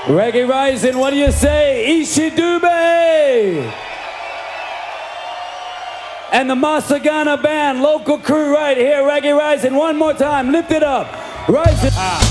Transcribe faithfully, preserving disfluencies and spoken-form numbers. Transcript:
Reggae Rising, what do you say? Ishidube! And the Masagana Band, local crew right here, Reggae Rising. One more time, lift it up. Rising. Ah.